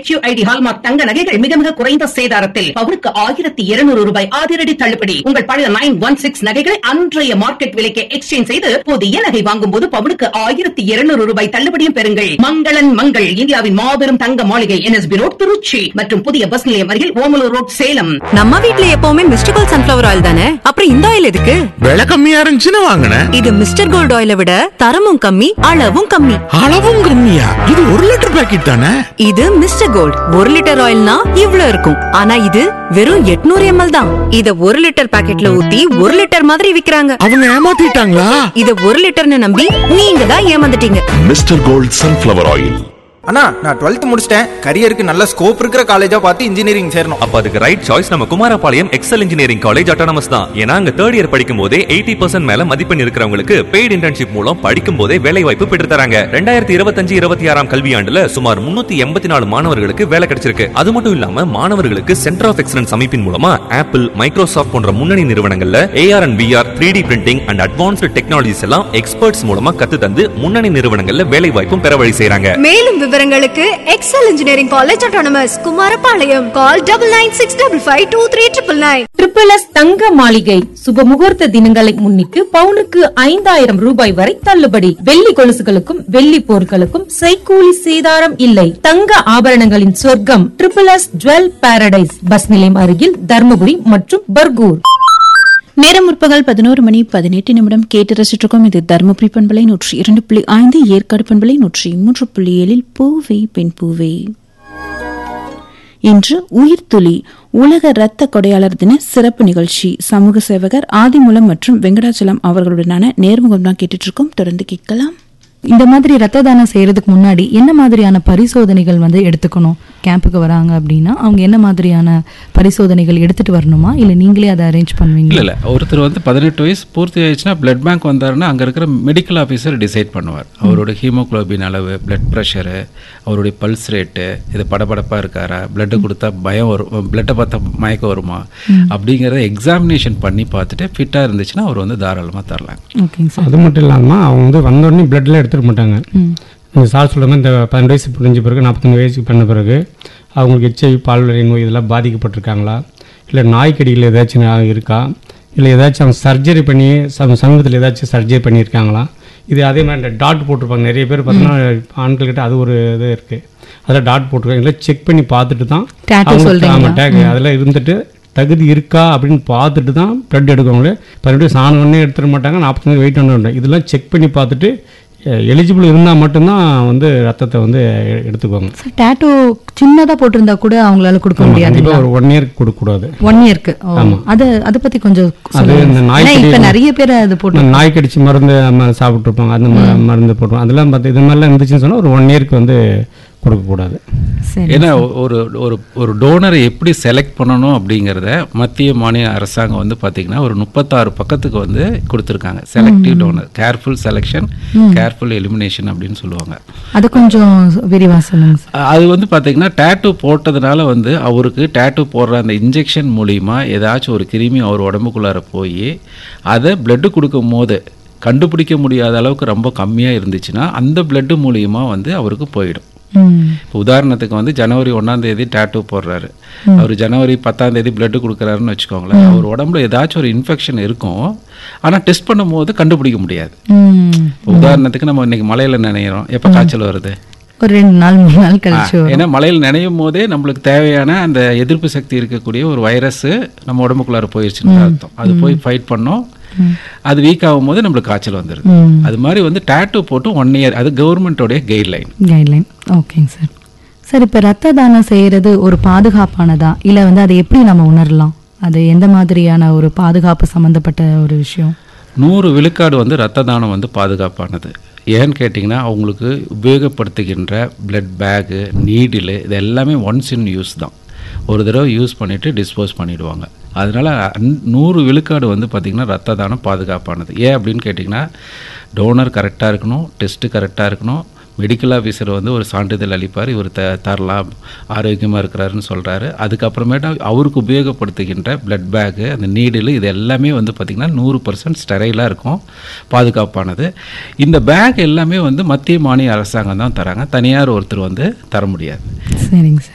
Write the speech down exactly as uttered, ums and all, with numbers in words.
HUID hallmark தங்க நகைகள் மிக மிக குறைந்த சேதாரத்தில் பவுனுக்கு ஆயிரத்தி இருநூறு ரூபாய் அதிரடி தள்ளுபடி. உங்கள் பழைய நைன் ஒன் சிக்ஸ் நகைகளை அன்றைய மார்க்கெட் விலைக்கு எக்ஸ்சேஞ்ச் செய்து புதிய நகை வாங்கும் போது பவுனுக்கு ஆயிரத்தி இருநூறு ரூபாய் தள்ளுபடியும் பெறுங்கள். மங்களன் மங்கள், இந்தியாவின் மாபெரும் தங்க மாளிகை, என்எஸ்பி ரோட், திருச்சி மற்றும் புதிய பஸ் நிலையம் அருகில் ஓமலூர் ரோட், சேலம். நம்ம வீட்ல எப்பவுமே மிஸ்டர் கோல்ட் சன்ஃபிளவர் ஆயில் தானே, அப்புறம் இந்த ஆயில் எதுக்கு? விலை கம்மியா இருந்துச்சுன்னு வாங்கினேன். இது மிஸ்டர் கோல்ட் ஆயிலை விட தரமும் கம்மி, அளவும் கம்மி. அளவும் கம்மியா? இது ஒரு லிட்டர் பாக்கெட் தானே? இது மிஸ்டர் கோல்ட் ஒரு லிட்டர் ஆயில்னா இவ்ளோ இருக்கும். ஆனா இது வெறும் எட்நூறு எம்எல் தான். இத ஒரு லிட்டர் பாக்கெட்ல ஊத்தி ஒரு லிட்டர் மாதிரி விக்கிறாங்க. அவங்க ஏமாத்திட்டாங்களா? இத ஒரு லிட்டர்னு நம்பி நீங்க தான் ஏமாந்துட்டீங்க. Mister gold sunflower oil. அண்ணா, நான் டுவெல்த் முடிச்சிட்டேன். கரியருக்கு நல்ல ஸ்கோப் இருக்கிற காலேஜா பார்த்து இன்ஜினியரிங் சேரணும். அப்ப அதுக்கு ரைட் சாய்ஸ் நம்ம Kumarapalayam XL engineering college autonomous தான். ஏன்னா அங்க தேர்ட் இயர் படிக்கும் போதே எயிட்டி பர்சன்ட் மேல மதிப்பெண் இருக்கிறவங்களுக்கு பெய்டு இன்டர்ன்ஷிப் மூலம் படிக்கும் போதே வேலை வாய்ப்பு பெற்று தராங்க. ரெண்டாயிரத்தி இருபத்தஞ்சு இருபத்தி ஆறாம் கல்வியாண்டுல சுமார் முன்னூத்தி எண்பத்தி நாலு மாணவர்களுக்கு வேலை கிடைச்சிருக்கு. அது மட்டும் இல்லாம மாணவர்களுக்கு சென்டர் ஆஃப் எக்ஸலன்ஸ் அமைப்பின் மூலமா ஆப்பிள், மைக்ரோசாஃப்ட் போன்ற முன்னணி நிறுவனங்கள்ல AR and VR, three D printing and advanced technologies எல்லாம் எக்ஸ்பர்ட்ஸ் மூலமா கத்து தந்து முன்னணி நிறுவனங்கள்ல வேலை வாய்ப்பும் பெற வழி செய்றாங்க. மேலும் விவரங்களுக்கு XL engineering college autonomous Kumarapalayam. Call double nine six double five two three triple nine. Triple S தங்க மாளிகை சுப முகூர்த்த தினங்களை முன்னிட்டு பவுனுக்கு ஐந்தாயிரம் ரூபாய் வரை தள்ளுபடி. வெள்ளி கொலுசுகளுக்கும் வெள்ளி பொருட்களுக்கும் செய்கூலி சேதாரம் இல்லை. தங்க ஆபரணங்களின் சொர்க்கம் triple S jewel Paradise, bus நிலையம் அருகில், தர்மபுரி மற்றும் பர்கூர். நேரம் முற்பகல் பதினோரு மணி பதினெட்டு நிமிடம். கேட்டு ரசிச்சிருக்கோம். இது தருமபுரி பண்பலை நூற்றி இரண்டு புள்ளி ஐந்து, ஏற்காடு பண்பலை நூற்றி மூன்று புள்ளி ஏழில் பூவே பெண் பூவே. இன்று உயிர் துளி உலக இரத்த கொடையாளர் தின சிறப்பு நிகழ்ச்சி. சமூக சேவகர் ஆதிமூலம் மற்றும் வெங்கடாச்சலம் அவர்களுடனான நேர்முகம் தான் கேட்டுட்டு இருக்கோம். தொடர்ந்து கேட்கலாம். இந்த மாதிரி ரத்த தானம் செய்யறதுக்கு முன்னாடி என்ன மாதிரியான பரிசோதனைகள் வந்து எடுத்துக்கணும்? கேம்புக்கு வராங்க அப்படின்னா அவங்க என்ன மாதிரியான பரிசோதனைகள் எடுத்துட்டு வரணுமா, இல்ல நீங்களே அதை அரேஞ்ச் பண்ணுவீங்க? இல்ல இல்ல ஒருத்தர் வந்து பதினெட்டு வயசு பூர்த்தி ஆயிடுச்சுன்னா பிளட் பேங்க் வந்தாருன்னா அங்க இருக்கிற மெடிக்கல் ஆஃபீஸர் டிசைட் பண்ணுவார். அவரோட ஹீமோகுளோபின் அளவு, பிளட் ப்ரெஷரு, அவருடைய பல்ஸ் ரேட்டு, இது படபடப்பா இருக்காரா, பிளட்டு கொடுத்தா பயம் வரும், பிளட்டை பார்த்தா மயக்கம் வருமா அப்படிங்கிறத எக்ஸாமினேஷன் பண்ணி பார்த்துட்டு ஃபிட்டா இருந்துச்சுன்னா அவர் வந்து தாராளமாக தரலாம். அது மட்டும் இல்லாமல் அவங்க வந்து வந்தோடனே பிளட்ல எடுத்துக்க மாட்டாங்க. நீங்கள் சார் சொல்கிற மாதிரி இந்த பன்னெண்டு வயசு முடிஞ்ச பிறகு நாற்பத்தஞ்சு வயசுக்கு பண்ண பிறகு அவங்களுக்கு ஹெச்ஐவி, பால்வழி நோய் இதெல்லாம் பாதிக்கப்பட்டிருக்காங்களா, இல்லை நாய்க்கடியில் ஏதாச்சும் இருக்கா, இல்லை ஏதாச்சும் அவங்க சர்ஜரி பண்ணி சம சமீபத்தில் ஏதாச்சும் சர்ஜரி பண்ணியிருக்காங்களா, இது அதே மாதிரி இந்த டாட் போட்டிருப்பாங்க. நிறைய பேர் பார்த்தீங்கன்னா ஆண்கள்கிட்ட அது ஒரு இது இருக்குது, அதில் டாட் போட்டிருக்காங்க. இல்லை செக் பண்ணி பார்த்துட்டு தான் ஆமாம் டேக் அதெல்லாம் இருந்துட்டு தகுதி இருக்கா அப்படின்னு பார்த்துட்டு தான் பிளட் எடுக்கவங்களே. பன்னெண்டு வயசு ஆன உடனே எடுத்துட மாட்டாங்க, நாற்பத்தஞ்சு வெயிட் ஒன்று இதெல்லாம் செக் பண்ணி பார்த்துட்டு எலிஜிபிள் இருந்தால் மட்டும்தான் வந்து ரத்தத்தை வந்து எடுத்துக்குவாங்க. டாட்டூ சின்னதாக போட்டிருந்தா கூட அவங்களால கொடுக்க முடியாது. ஒரு ஒன் இயர்க்கு கொடுக்கக்கூடாது. ஒன் இயர்க்கு அது அதை பற்றி கொஞ்சம் அது இந்த நாய்க்கடி நிறைய பேர் அது போட்டு நாய்க்கடிச்சு மருந்து சாப்பிட்ருப்பாங்க, அந்த மருந்து போட்டுருவாங்க. அதெல்லாம் பார்த்து இது மாதிரிலாம் இருந்துச்சுன்னு சொன்னால் ஒரு ஒன் இயர்க்கு வந்து கொடுக்கக்கூடாது. ஏன்னா ஒரு ஒரு ஒரு டோனரை எப்படி செலக்ட் பண்ணணும் அப்படிங்கிறத மத்திய மாநில அரசாங்கம் வந்து பார்த்தீங்கன்னா ஒரு முப்பத்தாறு பக்கத்துக்கு வந்து கொடுத்துருக்காங்க. Selective toner, careful selection, careful elimination அப்படின்னு சொல்லுவாங்க. அது கொஞ்சம் விரிவாக சொல்லுங்க. அது வந்து பார்த்தீங்கன்னா டேட்டூ போட்டதுனால வந்து அவருக்கு டேட்டூ போடுற அந்த இன்ஜெக்ஷன் மூலிமா ஏதாச்சும் ஒரு கிருமி அவர் உடம்புக்குள்ளார போய் அதை பிளட்டு கொடுக்கும் போது கண்டுபிடிக்க முடியாத அளவுக்கு ரொம்ப கம்மியாக இருந்துச்சுன்னா அந்த பிளட்டு மூலியமாக வந்து அவருக்கு போயிடும். இப்போ உதாரணத்துக்கு வந்து ஜனவரி ஒன்றாம் தேதி டேட்டூ போடுறாரு, அவர் ஜனவரி பத்தாம் தேதி பிளட்டு கொடுக்குறாருன்னு வச்சுக்கோங்களேன். அவர் உடம்புல ஏதாச்சும் ஒரு இன்ஃபெக்ஷன் இருக்கும், ஆனால் டெஸ்ட் பண்ணும் போது கண்டுபிடிக்க முடியாது. உதாரணத்துக்கு நம்ம இன்னைக்கு மலையில நினைக்கிறோம், எப்போ காய்ச்சல் வருது? ஒரு ரெண்டு நாள் மூணு நாள் கழிச்சு. ஏன்னா மலையில் நினையும் போதே நம்மளுக்கு தேவையான அந்த எதிர்ப்பு சக்தி இருக்கக்கூடிய ஒரு வைரஸ் நம்ம உடம்புக்குள்ளார போயிடுச்சுன்னு அர்த்தம். அது போய் ஃபைட் பண்ணோம், அது வீக் ஆகும் போது நம்மளுக்கு காய்ச்சல் வந்துடுது. அது மாதிரி வந்து டேட்டூ போட்டு ஒன் இயர், அது கவர்மெண்டோடைய கைட்லைன் கைட்லைன் ஓகேங்க சார். சார், இப்போ ரத்த தானம் செய்கிறது ஒரு பாதுகாப்பானதா, இல்லை வந்து அதை எப்படி நம்ம உணரலாம்? அது எந்த மாதிரியான ஒரு பாதுகாப்பு சம்மந்தப்பட்ட ஒரு விஷயம்? நூறு விழுக்காடு வந்து ரத்த தானம் வந்து பாதுகாப்பானது. ஏன்னு கேட்டிங்கன்னா அவங்களுக்கு உபயோகப்படுத்துகின்ற பிளட் பேகு, நீடிலு இது எல்லாமே ஒன்ஸ் இன் யூஸ் தான். ஒரு தடவை யூஸ் பண்ணிவிட்டு டிஸ்போஸ் பண்ணிவிடுவாங்க. அதனால் நூறு விழுக்காடு வந்து பார்த்திங்கன்னா ரத்த தானம் பாதுகாப்பானது. ஏன் அப்படின்னு கேட்டிங்கன்னா டோனர் கரெக்டாக இருக்கணும், டெஸ்ட்டு கரெக்டாக இருக்கணும், மெடிக்கல் ஆஃபீஸர் வந்து ஒரு சான்றிதழ் அளிப்பார், இவர் த தரலாம் ஆரோக்கியமாக இருக்கிறாருன்னு சொல்கிறாரு. அதுக்கப்புறமேட்டா அவருக்கு உபயோகப்படுத்துகின்ற பிளட் பேக்கு, அந்த நீடில் இது எல்லாமே வந்து பார்த்திங்கன்னா நூறு பர்சன்ட் ஸ்டெரைலாக இருக்கும், பாதுகாப்பானது. இந்த பேக் எல்லாமே வந்து மத்திய மாநில அரசாங்கம் தான் தராங்க, தனியார் ஒருத்தர் வந்து தர முடியாது. சரிங்க சார்.